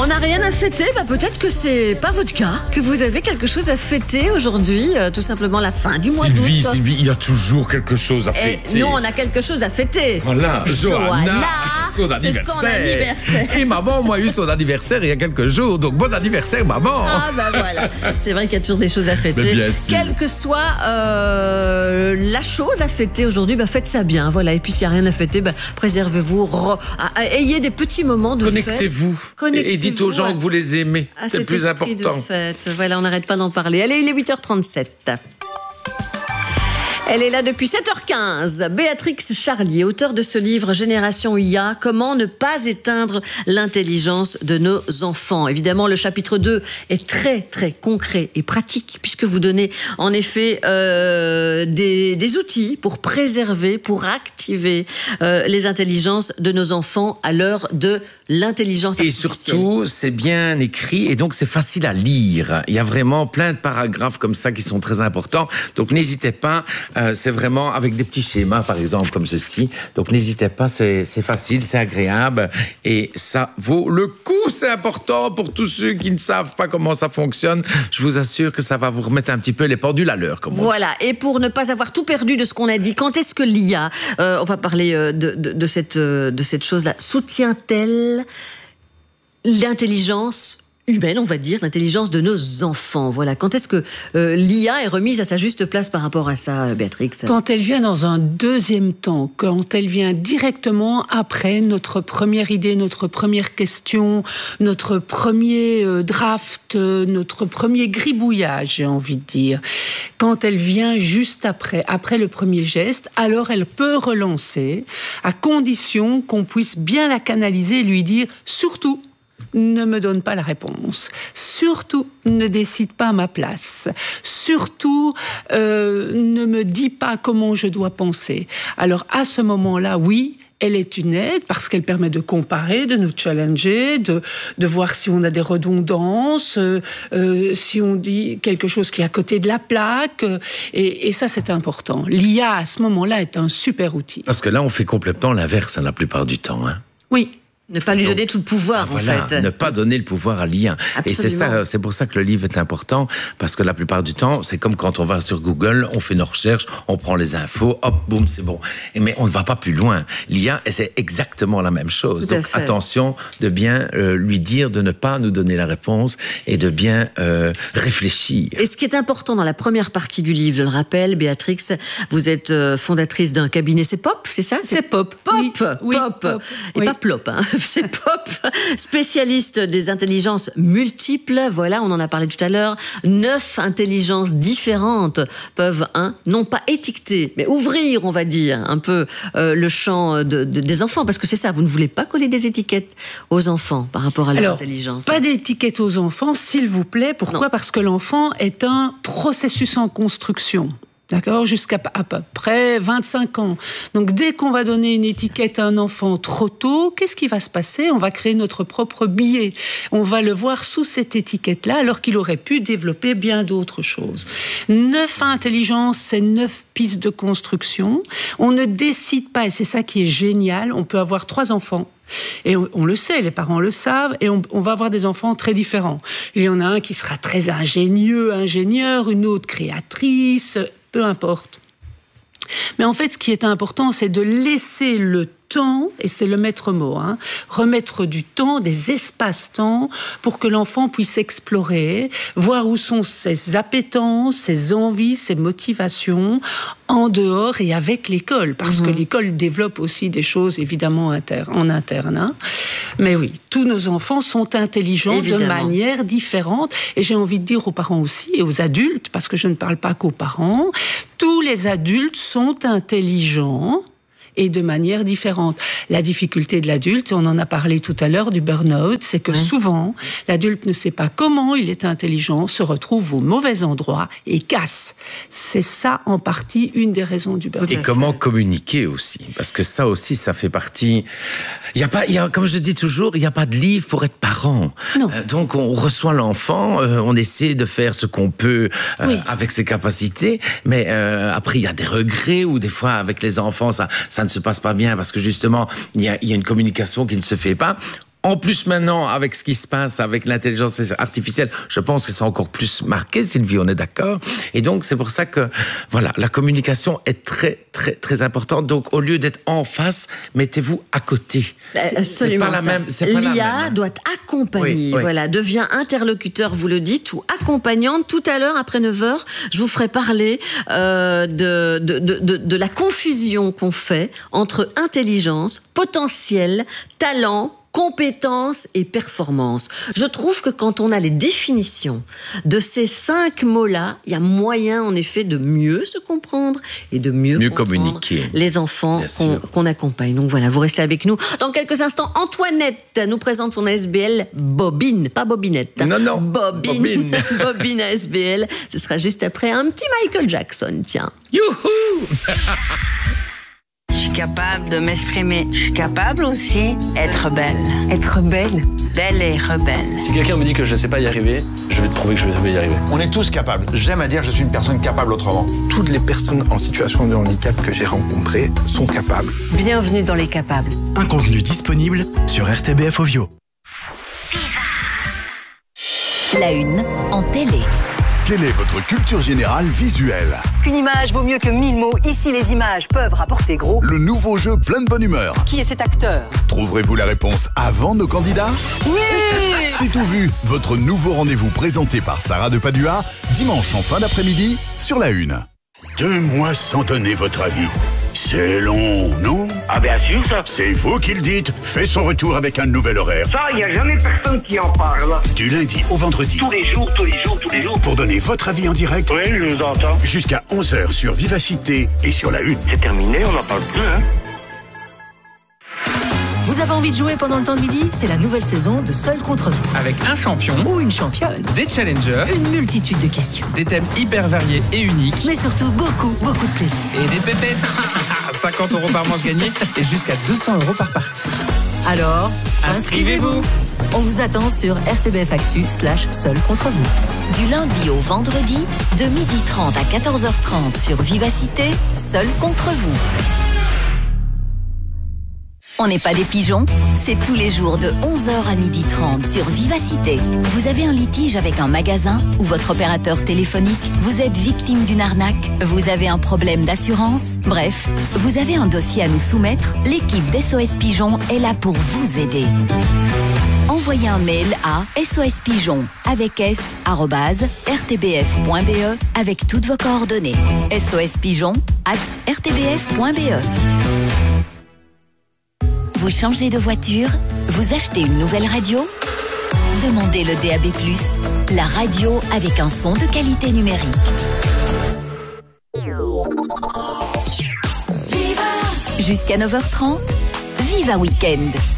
On n'a rien à fêter, peut-être que c'est pas votre cas, que vous avez quelque chose à fêter aujourd'hui, tout simplement la fin du mois d'août. Sylvie, il y a toujours quelque chose à fêter. Nous, on a quelque chose à fêter. Voilà, Johanna, son anniversaire. Et maman, moi, a eu son anniversaire il y a quelques jours, donc bon anniversaire, maman. Ah voilà, c'est vrai qu'il y a toujours des choses à fêter. Mais bien sûr. Quelle que soit la chose à fêter aujourd'hui, faites ça bien, voilà. Et puis s'il n'y a rien à fêter, préservez-vous, ayez des petits moments de Connectez-vous. Et dites aux gens que vous les aimez. C'est le plus important. De fête. Voilà, on n'arrête pas d'en parler. Allez, il est 8h37. Elle est là depuis 7h15. Béatrix Charlier, auteure de ce livre Génération IA, comment ne pas éteindre l'intelligence de nos enfants. Évidemment, le chapitre 2 est très, très concret et pratique puisque vous donnez en effet des outils pour préserver, pour activer les intelligences de nos enfants à l'heure de l'intelligence artificielle. Et surtout, c'est bien écrit et donc c'est facile à lire. Il y a vraiment plein de paragraphes comme ça qui sont très importants. Donc n'hésitez pas. C'est vraiment avec des petits schémas, par exemple, comme ceci. Donc, n'hésitez pas, c'est facile, c'est agréable et ça vaut le coup. C'est important pour tous ceux qui ne savent pas comment ça fonctionne. Je vous assure que ça va vous remettre un petit peu les pendules à l'heure, comme on dit. Voilà, et pour ne pas avoir tout perdu de ce qu'on a dit, quand est-ce que l'IA, on va parler de cette chose-là, soutient-elle l'intelligence humaine, on va dire, l'intelligence de nos enfants. Voilà. Quand est-ce que l'IA est remise à sa juste place par rapport à ça, Béatrix ? Quand elle vient dans un deuxième temps, quand elle vient directement après notre première idée, notre première question, notre premier draft, notre premier gribouillage, j'ai envie de dire. Quand elle vient juste après le premier geste, alors elle peut relancer, à condition qu'on puisse bien la canaliser et lui dire « surtout ». Ne me donne pas la réponse. Surtout, ne décide pas à ma place. Surtout, ne me dis pas comment je dois penser. Alors, à ce moment-là, oui, elle est une aide parce qu'elle permet de comparer, de nous challenger, de voir si on a des redondances, si on dit quelque chose qui est à côté de la plaque. Et ça, c'est important. L'IA, à ce moment-là, est un super outil. Parce que là, on fait complètement l'inverse la plupart du temps. Oui. Ne pas lui donner tout le pouvoir, en fait. Ne pas donner le pouvoir à l'IA. Absolument. Et c'est pour ça que le livre est important, parce que la plupart du temps, c'est comme quand on va sur Google, on fait nos recherches, on prend les infos, hop, boum, c'est bon. Mais on ne va pas plus loin. L'IA, c'est exactement la même chose. Donc attention de bien lui dire de ne pas nous donner la réponse et de bien réfléchir. Et ce qui est important dans la première partie du livre, je le rappelle, Béatrix, vous êtes fondatrice d'un cabinet, c'est Pop, c'est ça ? C'est Pop. Pop. Oui, Pop. Et pas Plop, hein. C'est Pop, spécialiste des intelligences multiples. Voilà, on en a parlé tout à l'heure. 9 intelligences différentes peuvent, non pas étiqueter, mais ouvrir, on va dire, un peu le champ des enfants. Parce que c'est ça, vous ne voulez pas coller des étiquettes aux enfants par rapport à leur intelligence. Pas d'étiquettes aux enfants, s'il vous plaît. Pourquoi ? Non. Parce que l'enfant est un processus en construction. D'accord, jusqu'à à peu près 25 ans. Donc, dès qu'on va donner une étiquette à un enfant trop tôt, qu'est-ce qui va se passer ? On va créer notre propre biais. On va le voir sous cette étiquette-là, alors qu'il aurait pu développer bien d'autres choses. 9 intelligences, c'est 9 pistes de construction. On ne décide pas, et c'est ça qui est génial, on peut avoir 3 enfants. Et on le sait, les parents le savent, et on va avoir des enfants très différents. Il y en a un qui sera très ingénieur, une autre créatrice, peu importe. Mais en fait, ce qui est important, c'est de laisser le temps, et c'est le maître mot, remettre du temps, des espaces-temps, pour que l'enfant puisse explorer, voir où sont ses appétences, ses envies, ses motivations, en dehors et avec l'école, parce que l'école développe aussi des choses, évidemment, en interne. Mais oui, tous nos enfants sont intelligents de manière différente, et j'ai envie de dire aux parents aussi, et aux adultes, parce que je ne parle pas qu'aux parents, tous les adultes sont intelligents, et de manière différente. La difficulté de l'adulte, on en a parlé tout à l'heure du burn-out, c'est que souvent, l'adulte ne sait pas comment il est intelligent, se retrouve au mauvais endroit et casse. C'est ça, en partie, une des raisons du burn-out. Et comment communiquer aussi, parce que ça aussi, ça fait partie... comme je dis toujours, il n'y a pas de livre pour être parent. Donc, on reçoit l'enfant, on essaie de faire ce qu'on peut avec ses capacités, mais après, il y a des regrets, ou des fois, avec les enfants, ça ne se passe pas bien, parce que justement, il y a une communication qui ne se fait pas. En plus, maintenant, avec ce qui se passe avec l'intelligence artificielle, je pense que c'est encore plus marqué, Sylvie, on est d'accord. Et donc, c'est pour ça que, voilà, la communication est très, très, très importante. Donc, au lieu d'être en face, mettez-vous à côté. Absolument. C'est pas la même. C'est pas la L'IA même. doit accompagner, voilà, devient interlocuteur, vous le dites, ou accompagnante. Tout à l'heure, après 9h, je vous ferai parler de la confusion qu'on fait entre intelligence, potentiel, talent, compétences et performance. Je trouve que quand on a les définitions de ces 5 mots-là, il y a moyen, en effet, de mieux se comprendre et de mieux communiquer. Les enfants qu'on accompagne. Donc voilà, vous restez avec nous. Dans quelques instants, Antoinette nous présente son ASBL Bobine, pas Bobinette. Non. Bobine. Bobine ASBL. Ce sera juste après un petit Michael Jackson, tiens. Youhou! Je suis capable de m'exprimer. Je suis capable aussi d'être belle. Être belle? Belle et rebelle. Si quelqu'un me dit que je ne sais pas y arriver, je vais te prouver que je vais y arriver. On est tous capables. J'aime à dire que je suis une personne capable autrement. Toutes les personnes en situation de handicap que j'ai rencontrées sont capables. Bienvenue dans Les Capables. Un contenu disponible sur RTBF Ovio. La une en télé. Quelle est votre culture générale visuelle? Qu'une image vaut mieux que 1000 mots. Ici, les images peuvent rapporter gros. Le nouveau jeu plein de bonne humeur. Qui est cet acteur? Trouverez-vous la réponse avant nos candidats? Oui! C'est tout vu, votre nouveau rendez-vous présenté par Sarah de Padua, dimanche en fin d'après-midi, sur La Une. 2 mois sans donner votre avis. C'est long, non? Ah bien sûr, ça. C'est vous qui le dites. Fait son retour avec un nouvel horaire. Ça, il n'y a jamais personne qui en parle. Du lundi au vendredi. Tous les jours. Pour donner votre avis en direct. Oui, je vous entends. Jusqu'à 11h sur Vivacité et sur La Une. C'est terminé, on n'en parle plus, hein? Vous avez envie de jouer pendant le temps de midi? C'est la nouvelle saison de Seul contre vous. Avec un champion ou une championne, des challengers, une multitude de questions, des thèmes hyper variés et uniques, mais surtout beaucoup de plaisir. Et des pépettes. 50 € par manche gagnée et jusqu'à 200 € par partie. Alors, inscrivez-vous. On vous attend sur RTBF Actu/Seul contre vous. Du lundi au vendredi, de 12h30 à 14h30 sur Vivacité, Seul contre vous. On n'est pas des pigeons, c'est tous les jours de 11h à 12h30 sur Vivacité. Vous avez un litige avec un magasin ou votre opérateur téléphonique? Vous êtes victime d'une arnaque? Vous avez un problème d'assurance? Bref, vous avez un dossier à nous soumettre? L'équipe d'SOS Pigeon est là pour vous aider. Envoyez un mail à sospigeon avec s@rtbf.be avec toutes vos coordonnées. sospigeon@rtbf.be. Vous changez de voiture? Vous achetez une nouvelle radio? Demandez le DAB+, la radio avec un son de qualité numérique. Jusqu'à 9h30, Viva Weekend.